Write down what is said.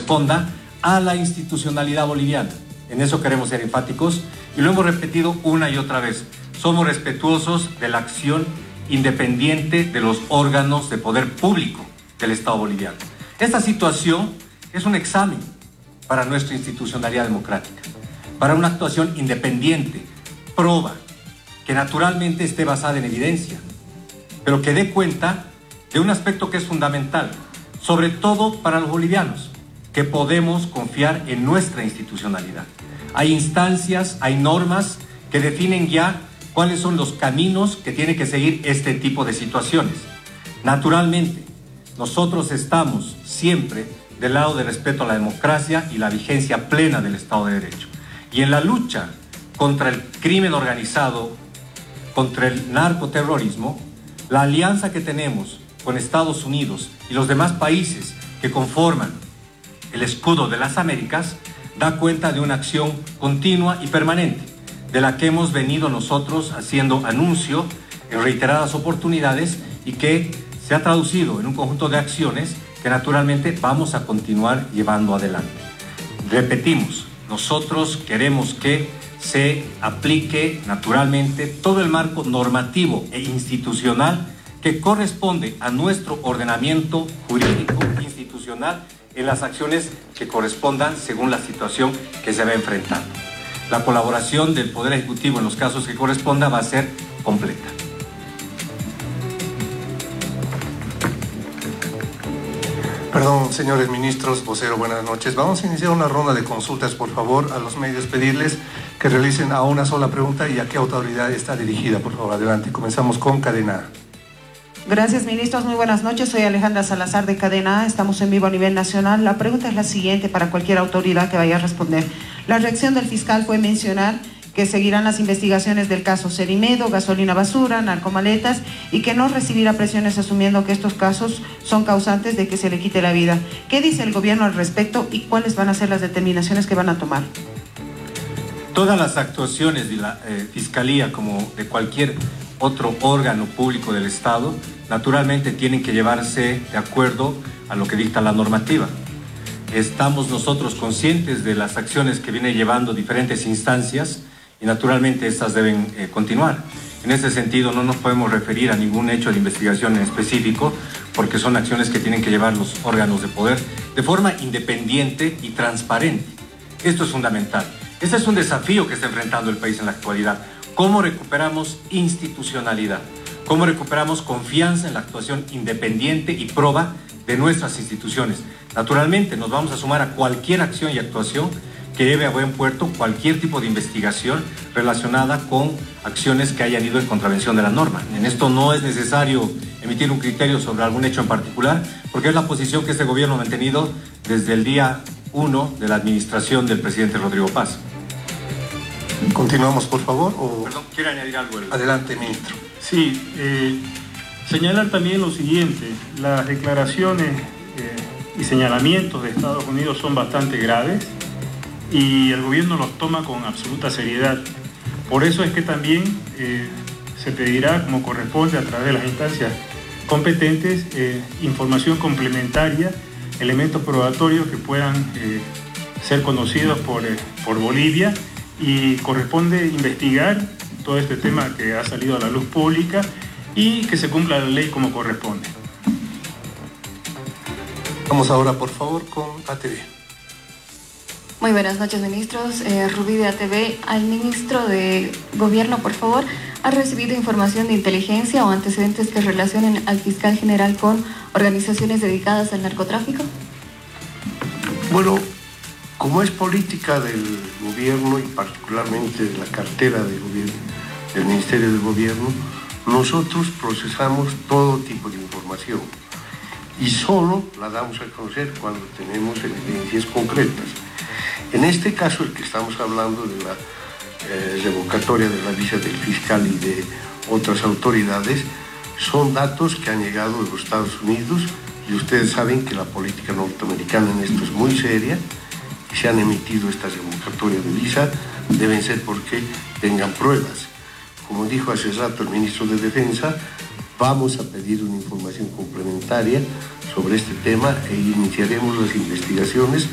corresponda a la institucionalidad boliviana. En eso queremos ser enfáticos y lo hemos repetido una y otra vez. Somos respetuosos de la acción independiente de los órganos de poder público del Estado boliviano. Esta situación es un examen para nuestra institucionalidad democrática, para una actuación independiente, proba, que naturalmente esté basada en evidencia, pero que dé cuenta de un aspecto que es fundamental, sobre todo para los bolivianos, que podemos confiar en nuestra institucionalidad. Hay instancias, hay normas que definen ya cuáles son los caminos que tiene que seguir este tipo de situaciones. Naturalmente, nosotros estamos siempre del lado del respeto a la democracia y la vigencia plena del Estado de Derecho. Y en la lucha contra el crimen organizado, contra el narcoterrorismo, la alianza que tenemos con Estados Unidos y los demás países que conforman el escudo de las Américas da cuenta de una acción continua y permanente, de la que hemos venido nosotros haciendo anuncio en reiteradas oportunidades y que se ha traducido en un conjunto de acciones que naturalmente vamos a continuar llevando adelante. Repetimos, nosotros queremos que se aplique naturalmente todo el marco normativo e institucional que corresponde a nuestro ordenamiento jurídico institucional en las acciones que correspondan según la situación que se va enfrentando. La colaboración del Poder Ejecutivo en los casos que corresponda va a ser completa. Perdón, señores ministros, vocero, buenas noches. Vamos a iniciar una ronda de consultas, por favor, a los medios pedirles que realicen a una sola pregunta y a qué autoridad está dirigida, por favor, adelante. Comenzamos con Cadena A. Gracias, ministros. Muy buenas noches. Soy Alejandra Salazar de Cadena A. Estamos en vivo a nivel nacional. La pregunta es la siguiente para cualquier autoridad que vaya a responder. La reacción del fiscal fue mencionar que seguirán las investigaciones del caso Cerimedo, gasolina basura, narcomaletas y que no recibirá presiones asumiendo que estos casos son causantes de que se le quite la vida. ¿Qué dice el gobierno al respecto y cuáles van a ser las determinaciones que van a tomar? Todas las actuaciones de la Fiscalía como de cualquier otro órgano público del Estado naturalmente tienen que llevarse de acuerdo a lo que dicta la normativa. Estamos nosotros conscientes de las acciones que vienen llevando diferentes instancias y naturalmente estas deben continuar. En ese sentido no nos podemos referir a ningún hecho de investigación en específico porque son acciones que tienen que llevar los órganos de poder de forma independiente y transparente. Esto es fundamental. Este es un desafío que está enfrentando el país en la actualidad. ¿Cómo recuperamos institucionalidad? ¿Cómo recuperamos confianza en la actuación independiente y proba de nuestras instituciones? Naturalmente nos vamos a sumar a cualquier acción y actuación que lleve a buen puerto cualquier tipo de investigación relacionada con acciones que hayan ido en contravención de la norma. En esto no es necesario emitir un criterio sobre algún hecho en particular, porque es la posición que este gobierno ha mantenido desde el día 1 de la administración del presidente Rodrigo Paz. Continuamos, por favor. Perdón, ¿quiere añadir algo? Adelante, ministro. Sí, señalar también lo siguiente, las declaraciones y señalamientos de Estados Unidos son bastante graves y el gobierno los toma con absoluta seriedad. Por eso es que también se pedirá, como corresponde a través de las instancias competentes, información complementaria, elementos probatorios que puedan ser conocidos por Bolivia, y corresponde investigar todo este tema que ha salido a la luz pública y que se cumpla la ley como corresponde. Vamos ahora, por favor, con ATV. Muy buenas noches, ministros. Rubí de ATV. Al ministro de Gobierno, por favor, ¿ha recibido información de inteligencia o antecedentes que relacionen al fiscal general con organizaciones dedicadas al narcotráfico? Bueno, como es política del gobierno y particularmente de la cartera del gobierno, del Ministerio del Gobierno, nosotros procesamos todo tipo de información y solo la damos a conocer cuando tenemos evidencias concretas. En este caso, el que estamos hablando de la revocatoria de la visa del fiscal y de otras autoridades, son datos que han llegado de los Estados Unidos y ustedes saben que la política norteamericana en esto es muy seria. Se han emitido estas revocatorias de visa, deben ser porque tengan pruebas. Como dijo hace rato el ministro de Defensa, vamos a pedir una información complementaria sobre este tema e iniciaremos las investigaciones